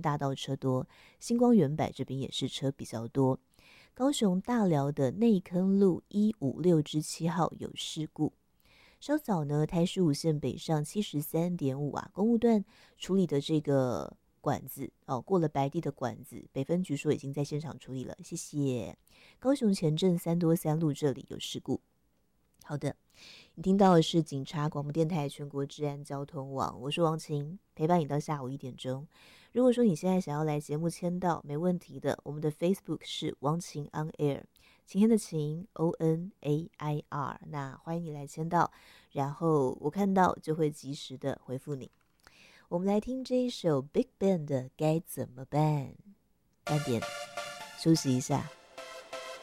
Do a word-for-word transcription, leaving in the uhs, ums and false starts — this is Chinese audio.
大道车多，星光远百这边也是车比较多。高雄大寮的内坑路一五六之七号有事故。稍早呢，台十五线北上七十三点五啊，公务段处理的这个管子哦，过了白地的管子，北分局说已经在现场处理了，谢谢。高雄前镇三多三路这里有事故。好的，你听到的是警察广播电台全国治安交通网，我是王晴，陪伴你到下午一点钟。如果说你现在想要来节目签到，没问题的，我们的 Facebook 是王晴 on air， 晴天的晴 O N A I R， 那欢迎你来签到，然后我看到就会及时的回复你。我们来听这一首 Big Bang 的该怎么办，慢点休息一下。